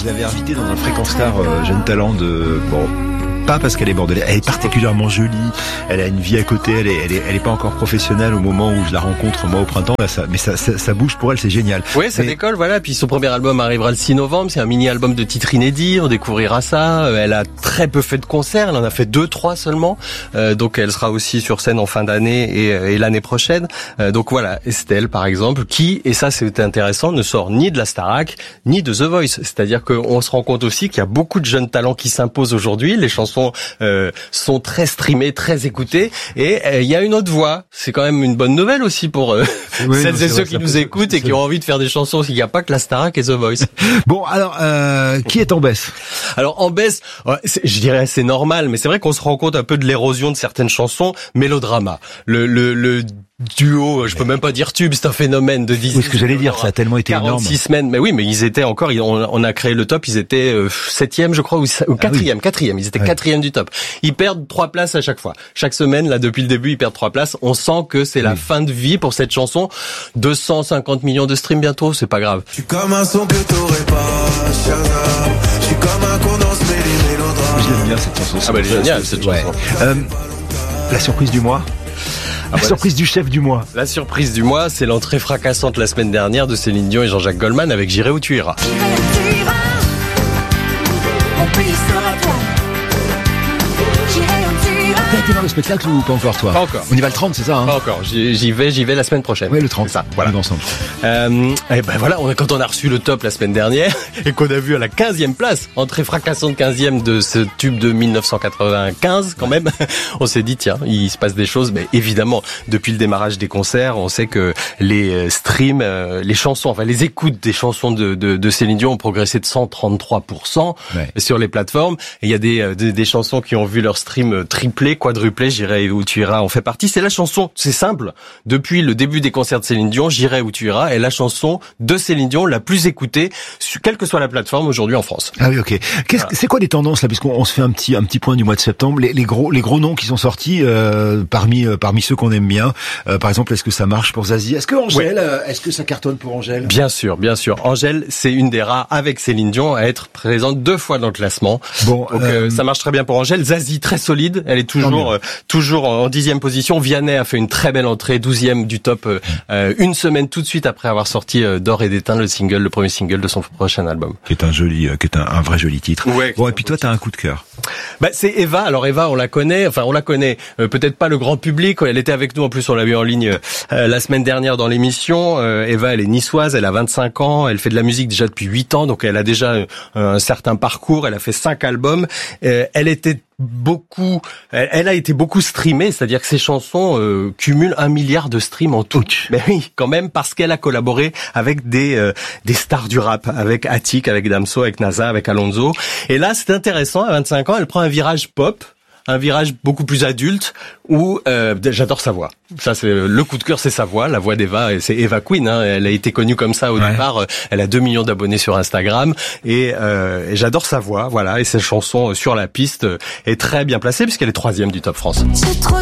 je l'avais invitée dans un Fréquence Star Jeune Talent pas parce qu'elle est bordelaise, elle est particulièrement jolie, elle a une vie à côté, elle est pas encore professionnelle au moment où je la rencontre moi au printemps, là, ça bouge pour elle, c'est génial. Oui, ça décolle, voilà, puis son premier album arrivera le 6 novembre, c'est un mini-album de titres inédits, on découvrira ça, elle a très peu fait de concerts, elle en a fait 2-3 seulement, donc elle sera aussi sur scène en fin d'année et l'année prochaine, donc voilà, Estelle par exemple, qui, et ça c'est intéressant, ne sort ni de la Starac, ni de The Voice, c'est-à-dire qu'on se rend compte aussi qu'il y a beaucoup de jeunes talents qui s'imposent aujourd'hui, les chansons sont très streamées, très écoutées, et il y a une autre voix. C'est quand même une bonne nouvelle aussi pour celles et ceux qui nous écoutent et qui ont envie de faire des chansons. Il n'y a pas que la Starac et The Voice. Bon, alors, qui est en baisse? Alors en baisse, je dirais c'est normal, mais c'est vrai qu'on se rend compte un peu de l'érosion de certaines chansons. Mélodrama, le duo, je peux même pas dire tube, c'est un phénomène de 10. Oui, ce que j'allais dire, ça a tellement été 46 énorme. 46 semaines, mais oui, mais ils étaient encore, on a créé le top, ils étaient 7e, je crois, ou 4e, 4e, ils étaient 4e du top. Ils perdent 3 places à chaque fois. Chaque semaine, là, depuis le début, ils perdent 3 places. On sent que c'est la fin de vie pour cette chanson. 250 millions de streams bientôt, c'est pas grave. Je suis comme un son que t'aurais pas, Shazam. Je suis comme un condensé mélodrame. Je l'aime bien cette chanson. Ah bah, elle est géniale, cette chanson. La surprise du mois? La surprise du chef du mois. La surprise du mois, c'est l'entrée fracassante la semaine dernière de Céline Dion et Jean-Jacques Goldman avec J'irai où tu iras. J'irai où tu iras, mon pays sera toi. J'irai où tu iras. T'as été voir le spectacle ou pas encore, toi? Pas encore. On y va le 30, c'est ça, hein? Pas encore. J'y vais la semaine prochaine. Ouais, le 30. C'est ça, voilà. On est ensemble. Et ben voilà, quand on a reçu le top la semaine dernière et qu'on a vu à la 15e place, entrée fracassante 15e de ce tube de 1995 quand même, on s'est dit tiens, il se passe des choses. Mais évidemment, depuis le démarrage des concerts, on sait que les streams, les chansons, enfin les écoutes des chansons de Céline Dion ont progressé de 133% sur les plateformes. Et il y a des chansons qui ont vu leur stream triplé, quadruplé. J'irai où tu iras en fait partie. C'est la chanson, c'est simple. Depuis le début des concerts de Céline Dion, J'irai où tu iras est la chanson de Céline Dion la plus écoutée, quelle que soit la plateforme aujourd'hui en France. Ah oui, ok. C'est quoi les tendances là, puisqu'on se fait un petit point du mois de septembre, les gros noms qui sont sortis parmi ceux qu'on aime bien. Par exemple, est-ce que ça marche pour Zazie? Est-ce que Angèle, est-ce que ça cartonne pour Angèle? Bien sûr. Angèle, c'est une des rares avec Céline Dion à être présente 2 fois dans le classement. Bon, donc ça marche très bien pour Angèle. Zazie très solide, elle est toujours en 10e position. Vianney a fait une très belle entrée, 12e du top, une semaine tout de suite après avoir sorti D'or et d'éteint, le premier single de son prochain album. Qui est un vrai joli titre. Ouais, bon, et puis toi, t'as un coup de cœur. C'est Eva. Alors Eva, on la connaît, peut-être pas le grand public. Elle était avec nous, en plus on l'a vu en ligne la semaine dernière dans l'émission. Eva, elle est niçoise, elle a 25 ans, elle fait de la musique déjà depuis 8 ans, donc elle a déjà un certain parcours, elle a fait 5 albums. Elle a été beaucoup streamée, c'est-à-dire que ses chansons cumulent 1 milliard de streams en tout. Mais oui, quand même, parce qu'elle a collaboré avec des stars du rap, avec Attic, avec Damso, avec NASA, avec Alonso. Et là, c'est intéressant, à 25 ans, elle prend un virage pop, un virage beaucoup plus adulte, où j'adore sa voix. Ça, c'est le coup de cœur, c'est sa voix, la voix d'Eva, et c'est Eva Queen. Elle a été connue comme ça au départ. Elle a 2 millions d'abonnés sur Instagram, et j'adore sa voix, voilà. Et ses chansons sur la piste est très bien placée puisqu'elle est 3e du Top France. J'ai trop